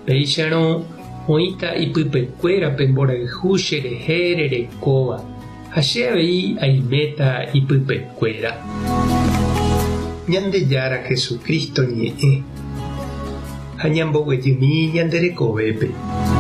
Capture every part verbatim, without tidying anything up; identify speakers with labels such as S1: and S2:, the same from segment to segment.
S1: Péicharõ oĩta ipypekuérape mborayhu cherehe rerekóva ha che avei aiméta ipypekuéra. Ñandejára Jesucristo ñe'ẽ ha ñamboguejymi ñanderekovépe.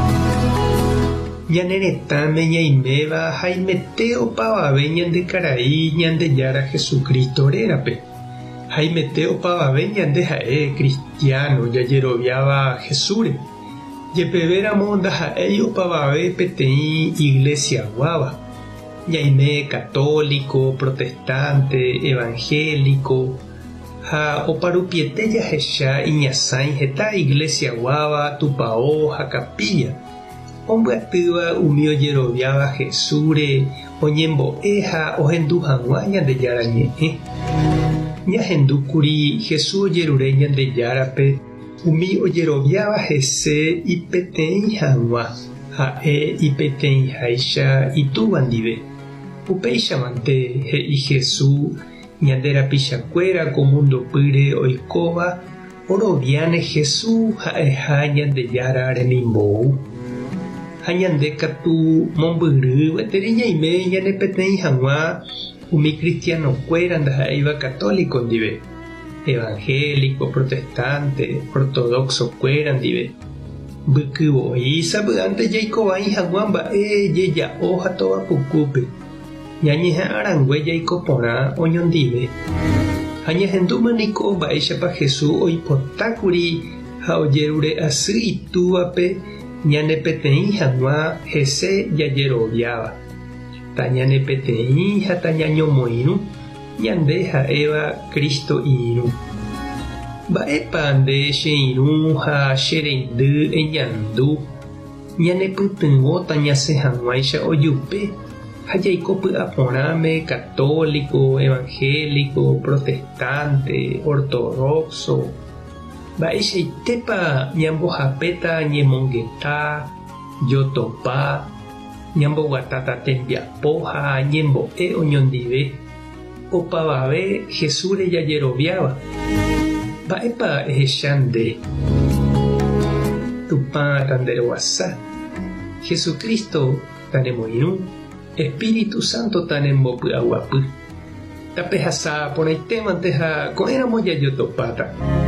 S1: Ñane retãme ñaiméva haimete opavave ñandekarai Ñandejára Jesucristo rérape. Haimete opavave ñande ha'e cristiano jajeroviáva Jesúre. Jepevéramo ndaha'éi opavave peteĩ iglesia guáva. Ñaime católico, protestante, evangélico ha oparupiete jahecha iñasãi heta iglesia guáva, tupão ha capilla. Ombyatýva umi ojeroviáva Jesúre oñembo'e ha ohendu hag̃ua Ñandejára ñe'ẽ. Ñahendúkuri Jesús ojerure Ñandejárape umi ojeroviáva hese ipeteĩ hag̃ua ha'e ipeteĩháicha itúva ndive. Upéichamante he'i Jesús ñande rapichakuéra ko mundopýre oikóva oroviáne Jesús ha'eha Ñandejára remimbou. Ha ñande katu mombyry gueteri ñaime ñane peteĩ hag̃ua umi cristianokuéra ndaha'éiva católico ndive, evangélico, protestante, ortodoxokuéra ndive. Mbykyvoi sapy'ánte jaikovãi hag̃ua mba'e jeja'o ha tovapukúpe. Ñañeha'ãrangue jaiko porã oñondive. Ha ñahendúmaniko mba'éichapa Jesús oipotákuri ha ojerure asy itúvape ñane peteĩ hag̃ua hese jajeroviáva. Ta ñane peteĩ ha ta ñañomoirũ ñande ha'éva Cristo irũ. Mba'épa nde che irũ ha che reindy eñandu ñanepytyvõta ñasẽ hag̃uáicha ojupe ha jaikopy'a porãme católico, evangélico, protestante, ortodoxo. Mba'eichaitépa ñambohapéta ñemongeta, jotopa, ñamboguatáta tembiapo ha ñembo'e oñondive opavave Jesús jajeroviáva. Mba'épa ehecha nde. Tupã tanderoguasa. Jesucristo tanemoirũ. Espíritu Santo tanembopy'aguapy. Tapehasa porãitémante ha ko'ẽramo jajotopáta.